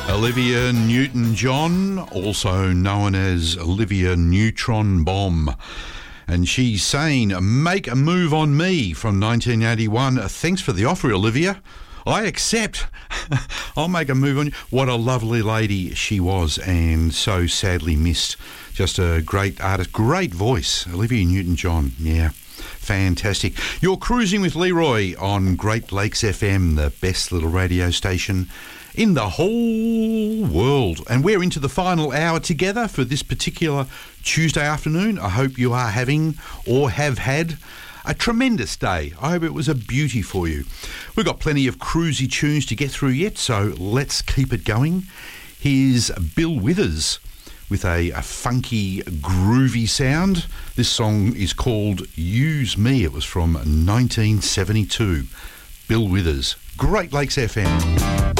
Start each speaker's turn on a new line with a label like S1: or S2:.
S1: Olivia Newton-John, also known as Olivia Neutron Bomb. And she's saying, "Make a Move on Me" from 1981. Thanks for the offer, Olivia. I accept. I'll make a move on you. What a lovely lady she was, and so sadly missed. Just a great artist, great voice. Olivia Newton-John, yeah. Fantastic. You're cruising with Leroy on Great Lakes FM, the best little radio station in the whole world. And we're into the final hour together for this particular Tuesday afternoon. I hope you are having or have had a tremendous day. I hope it was a beauty for you. We've got plenty of cruisy tunes to get through yet, so let's keep it going. Here's Bill Withers with a funky, groovy sound. This song is called Use Me. It was from 1972. Bill Withers, Great Lakes FM.